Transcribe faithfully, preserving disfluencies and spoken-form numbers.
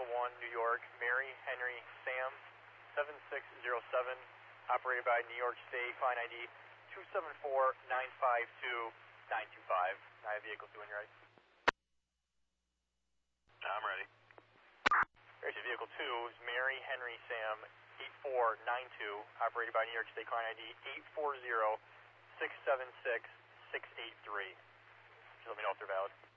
Vehicle one, New York, Mary Henry Sam, seven six zero seven, operated by New York State, client I D two seven four nine five two nine two five. I have Vehicle two when you're ready. I'm ready. Here's your Vehicle two is Mary Henry Sam, eight four nine two, operated by New York State, client I D eight four zero six seven six six eight three. Just let me know if they're valid.